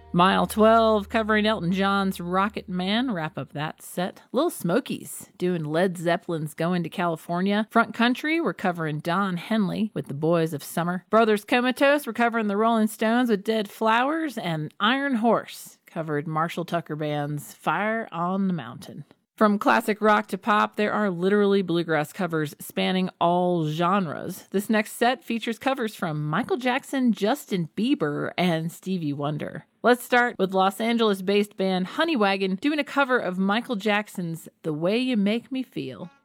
Mile 12 covering Elton John's Rocket Man, wrap up that set. Little Smokies doing Led Zeppelin's Going to California. Front Country, we're covering Don Henley with The Boys of Summer. Brothers Comatose, we're covering the Rolling Stones with Dead Flowers. And Iron Horse covered Marshall Tucker Band's Fire on the Mountain. From classic rock to pop, there are literally bluegrass covers spanning all genres. This next set features covers from Michael Jackson, Justin Bieber, and Stevie Wonder. Let's start with Los Angeles-based band Honey Wagon doing a cover of Michael Jackson's The Way You Make Me Feel.